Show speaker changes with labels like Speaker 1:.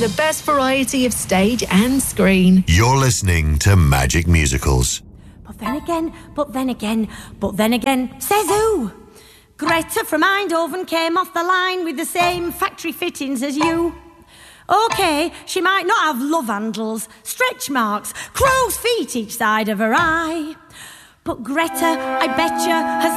Speaker 1: the best variety of stage and screen.
Speaker 2: You're listening to Magic Musicals.
Speaker 3: But then again, says who? Greta from Eindhoven came off the line with the same factory fittings as you. OK, she might not have love handles, stretch marks, crow's feet each side of her eye. But Greta, I betcha, has